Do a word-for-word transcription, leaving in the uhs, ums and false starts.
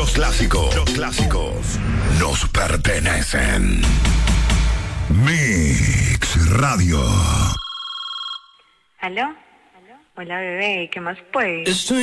Los clásicos, los clásicos nos pertenecen. Mix Radio. ¿Aló? Hola, bebé, ¿qué más pues? Estoy